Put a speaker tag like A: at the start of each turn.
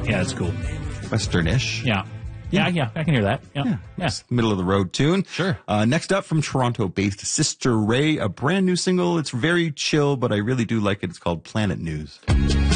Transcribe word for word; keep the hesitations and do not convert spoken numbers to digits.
A: Yeah, that's cool.
B: Westernish.
A: Yeah. Yeah, yeah, I can hear that. Yeah.
B: Yeah.
A: Yeah.
B: Middle of the road tune.
A: Sure.
B: Uh, next up from Toronto-based Sister Ray, a brand new single. It's very chill, but I really do like it. It's called Planet News.